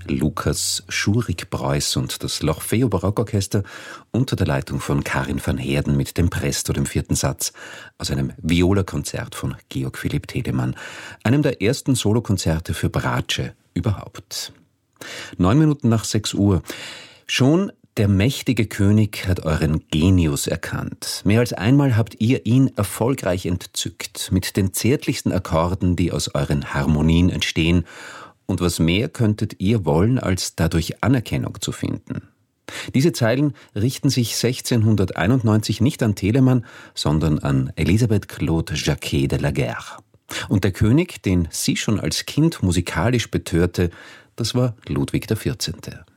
Lukas Schurig-Preuß und das L'Orfeo Barockorchester unter der Leitung von Karin van Heerden mit dem Presto, dem 4. Satz, aus einem Viola-Konzert von Georg Philipp Telemann, einem der ersten Solokonzerte für Bratsche überhaupt. 9 Minuten nach 6 Uhr. Schon der mächtige König hat euren Genius erkannt. Mehr als einmal habt ihr ihn erfolgreich entzückt, mit den zärtlichsten Akkorden, die aus euren Harmonien entstehen. Und was mehr könntet ihr wollen, als dadurch Anerkennung zu finden? Diese Zeilen richten sich 1691 nicht an Telemann, sondern an Elisabeth Claude Jacquet de la Guerre. Und der König, den sie schon als Kind musikalisch betörte, das war Ludwig XIV.